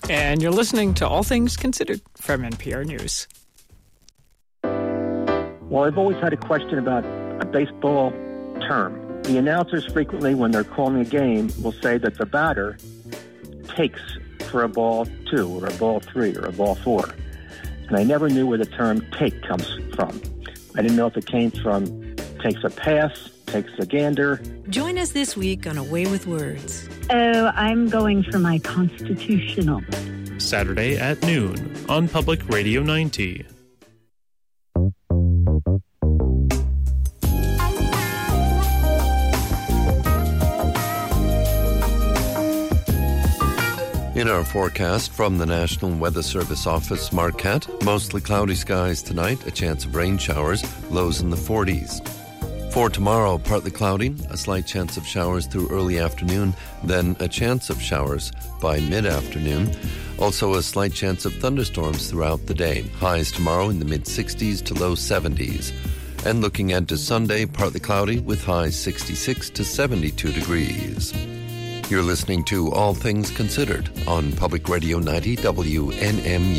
And you're listening to All Things Considered from NPR News. Well, I've always had a question about a baseball term. The announcers frequently, when they're calling a game, will say that the batter takes for a ball 2 or a ball 3 or a ball 4. And I never knew where the term take comes from. I didn't know if it came from takes a pass, takes a gander. Join us this week on A Way with Words. Oh, I'm going for my constitutional. Saturday at noon on Public Radio 90. In our forecast from the National Weather Service office, Marquette, mostly cloudy skies tonight, a chance of rain showers, lows in the 40s. For tomorrow, partly cloudy, a slight chance of showers through early afternoon, then a chance of showers by mid-afternoon. Also a slight chance of thunderstorms throughout the day. Highs tomorrow in the mid-60s to low 70s. And looking ahead to Sunday, partly cloudy with highs 66 to 72 degrees. You're listening to All Things Considered on Public Radio 90 WNMU.